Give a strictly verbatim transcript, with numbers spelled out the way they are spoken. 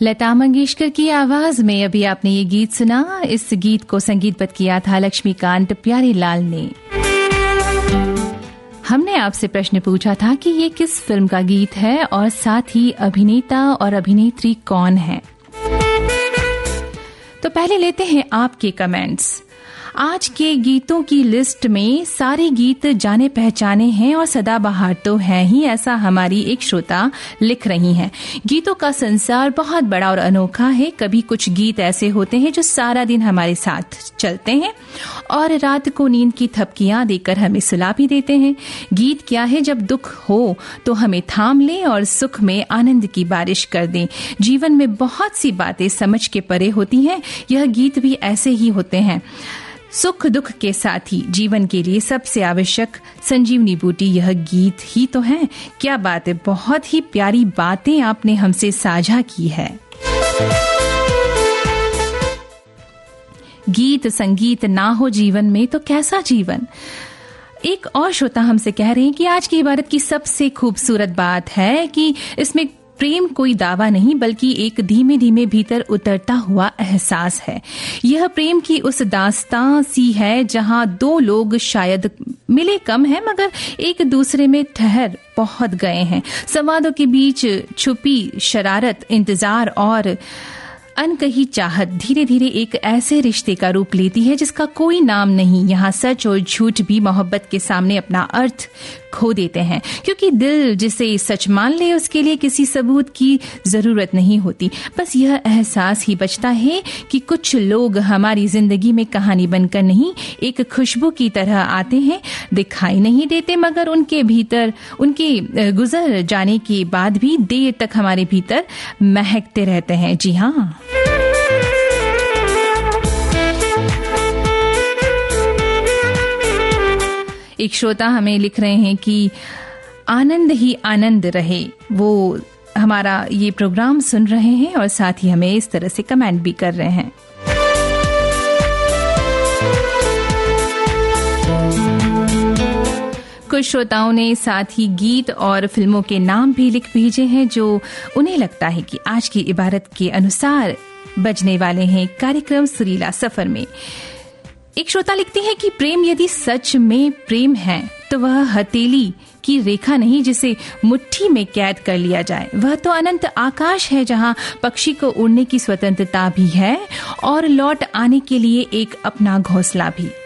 लता मंगेशकर की आवाज में अभी आपने ये गीत सुना। इस गीत को संगीतबद्ध किया था लक्ष्मीकांत प्यारेलाल ने। हमने आपसे प्रश्न पूछा था कि ये किस फिल्म का गीत है और साथ ही अभिनेता और अभिनेत्री कौन है। तो पहले लेते हैं आपके कमेंट्स। आज के गीतों की लिस्ट में सारे गीत जाने पहचाने हैं और सदाबहार तो हैं ही, ऐसा हमारी एक श्रोता लिख रही हैं। गीतों का संसार बहुत बड़ा और अनोखा है। कभी कुछ गीत ऐसे होते हैं जो सारा दिन हमारे साथ चलते हैं और रात को नींद की थपकियां देकर हमें सुला भी देते हैं। गीत क्या है, जब दुख हो तो हमें थाम ले और सुख में आनंद की बारिश कर दें। जीवन में बहुत सी बातें समझ के परे होती हैं, यह गीत भी ऐसे ही होते हैं। सुख दुख के साथ ही जीवन के लिए सबसे आवश्यक संजीवनी बूटी यह गीत ही तो है। क्या बात है, बहुत ही प्यारी बातें आपने हमसे साझा की है। गीत संगीत ना हो जीवन में तो कैसा जीवन। एक और श्रोता हमसे कह रहे हैं कि आज की इबारत की सबसे खूबसूरत बात है कि इसमें प्रेम कोई दावा नहीं बल्कि एक धीमे धीमे भीतर उतरता हुआ एहसास है। यह प्रेम की उस दास्तां सी है जहां दो लोग शायद मिले कम हैं मगर एक दूसरे में ठहर बहुत गए हैं। संवादों के बीच छुपी शरारत, इंतजार और अनकही चाहत धीरे धीरे एक ऐसे रिश्ते का रूप लेती है जिसका कोई नाम नहीं। यहाँ सच और झूठ भी मोहब्बत के सामने अपना अर्थ खो देते हैं, क्योंकि दिल जिसे सच मान ले उसके लिए किसी सबूत की जरूरत नहीं होती। बस यह एहसास ही बचता है कि कुछ लोग हमारी जिंदगी में कहानी बनकर नहीं, एक खुशबू की तरह आते हैं, दिखाई नहीं देते मगर उनके भीतर, उनके गुजर जाने के बाद भी देर तक हमारे भीतर महकते रहते हैं। जी हाँ, एक श्रोता हमें लिख रहे हैं कि आनंद ही आनंद रहे। वो हमारा ये प्रोग्राम सुन रहे हैं और साथ ही हमें इस तरह से कमेंट भी कर रहे हैं। कुछ श्रोताओं ने साथ ही गीत और फिल्मों के नाम भी लिख भेजे हैं जो उन्हें लगता है कि आज की इबारत के अनुसार बजने वाले हैं कार्यक्रम सुरीला सफर में। एक श्रोता लिखती है कि प्रेम यदि सच में प्रेम है तो वह हथेली की रेखा नहीं जिसे मुट्ठी में कैद कर लिया जाए। वह तो अनंत आकाश है जहां पक्षी को उड़ने की स्वतंत्रता भी है और लौट आने के लिए एक अपना घोंसला भी।